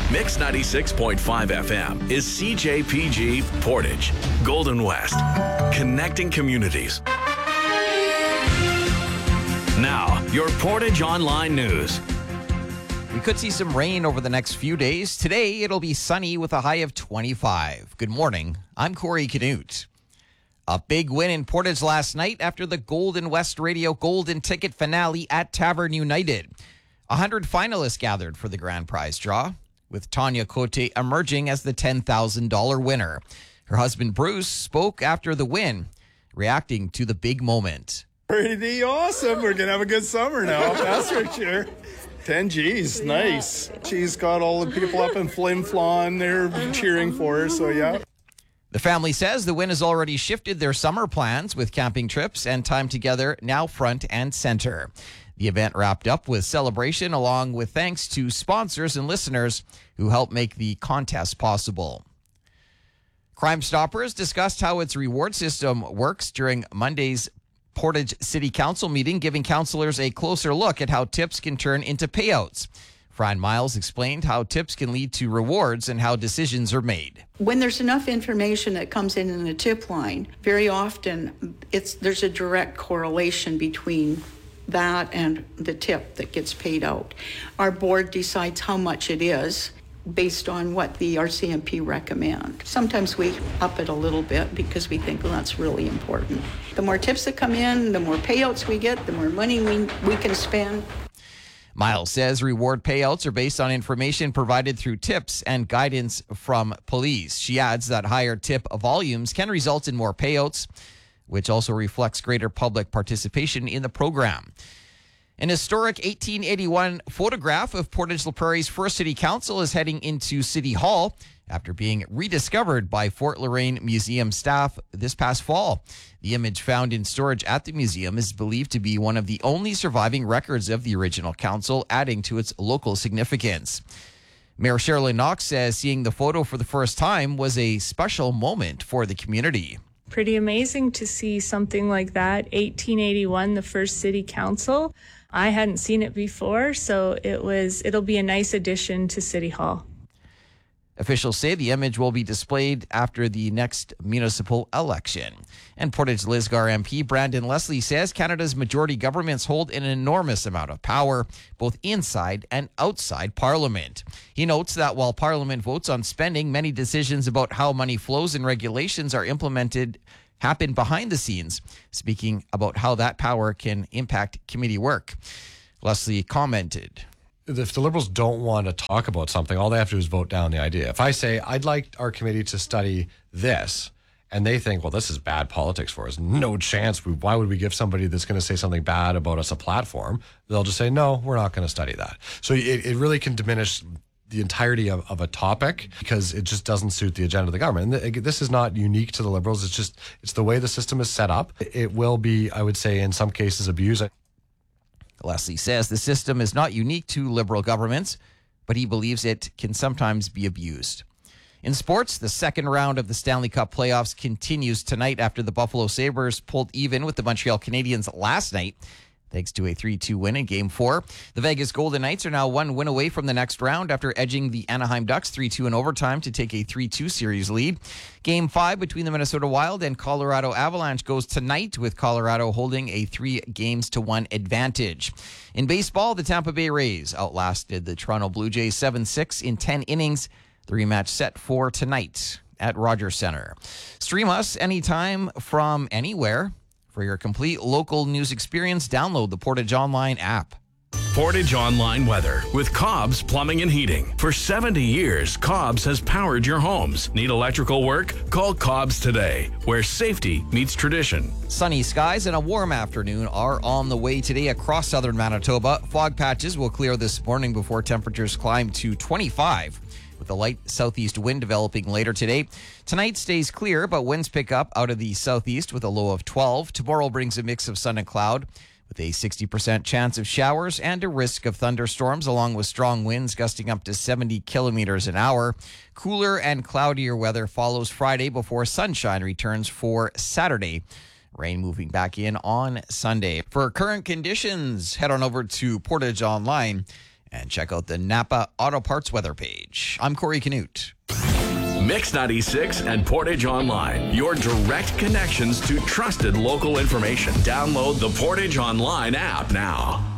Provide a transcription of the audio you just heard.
Mix 96.5 FM is CJPG Portage, Golden West, connecting communities. Now, your Portage Online News. We could see some rain over the next few days. Today, it'll be sunny with a high of 25. Good morning. I'm Corey Canute. A big win in Portage last night after the Golden West Radio Golden Ticket finale at Tavern United. 100 finalists gathered for the grand prize draw, with Tanya Cote emerging as the $10,000 winner. Her husband Bruce spoke after the win, reacting to the big moment. Pretty awesome. We're going to have a good summer now, that's for sure. 10 G's, nice. She's got all the people up in Flin Flon. They're cheering for her, so yeah. The family says the win has already shifted their summer plans, with camping trips and time together now front and center. The event wrapped up with celebration along with thanks to sponsors and listeners who helped make the contest possible. Crime Stoppers discussed how its reward system works during Monday's Portage City Council meeting, giving councillors a closer look at how tips can turn into payouts. Fran Miles explained how tips can lead to rewards and how decisions are made. When there's enough information that comes in a tip line, very often there's a direct correlation between that and the tip that gets paid out. Our board decides how much it is based on what the RCMP recommend. Sometimes we up it a little bit because we think, well, that's really important. The more tips that come in, the more payouts we get, the more money we can spend. Miles says reward payouts are based on information provided through tips and guidance from police. She adds that higher tip volumes can result in more payouts, which also reflects greater public participation in the program. An historic 1881 photograph of Portage La Prairie's first city council is heading into City Hall after being rediscovered by Fort Loraine Museum staff this past fall. The image, found in storage at the museum, is believed to be one of the only surviving records of the original council, adding to its local significance. Mayor Sherilyn Knox says seeing the photo for the first time was a special moment for the community. Pretty amazing to see something like that. 1881, the first city council. I hadn't seen it before, so it'll be a nice addition to City Hall. Officials say the image will be displayed after the next municipal election. And Portage Lisgar MP Brandon Leslie says Canada's majority governments hold an enormous amount of power, both inside and outside Parliament. He notes that while Parliament votes on spending, many decisions about how money flows and regulations are implemented happen behind the scenes, speaking about how that power can impact committee work. Leslie commented, if the Liberals don't want to talk about something, all they have to do is vote down the idea. If I say, I'd like our committee to study this, and they think, well, this is bad politics for us, no chance, why would we give somebody that's going to say something bad about us a platform? They'll just say, no, we're not going to study that. So it really can diminish the entirety of a topic because it just doesn't suit the agenda of the government. And this is not unique to the Liberals. It's the way the system is set up. It will be, I would say, in some cases abused. Leslie says the system is not unique to Liberal governments, but he believes it can sometimes be abused. In sports, the second round of the Stanley Cup playoffs continues tonight after the Buffalo Sabres pulled even with the Montreal Canadiens last night, thanks to a 3-2 win in Game 4. The Vegas Golden Knights are now one win away from the next round after edging the Anaheim Ducks 3-2 in overtime to take a 3-2 series lead. Game 5 between the Minnesota Wild and Colorado Avalanche goes tonight, with Colorado holding a 3-1 advantage. In baseball, the Tampa Bay Rays outlasted the Toronto Blue Jays 7-6 in 10 innings. The rematch set for tonight at Rogers Center. Stream us anytime from anywhere. For your complete local news experience, download the Portage Online app. Portage Online weather with Cobb's Plumbing and Heating. For 70 years, Cobb's has powered your homes. Need electrical work? Call Cobb's today, where safety meets tradition. Sunny skies and a warm afternoon are on the way today across southern Manitoba. Fog patches will clear this morning before temperatures climb to 25. With a light southeast wind developing later today. Tonight stays clear, but winds pick up out of the southeast with a low of 12. Tomorrow brings a mix of sun and cloud with a 60% chance of showers and a risk of thunderstorms, along with strong winds gusting up to 70 kilometers an hour. Cooler and cloudier weather follows Friday before sunshine returns for Saturday. Rain moving back in on Sunday. For current conditions, head on over to Portage Online And check out the Napa Auto Parts weather page. I'm Corey Canute. Mix 96 and Portage Online, your direct connections to trusted local information. Download the Portage Online app now.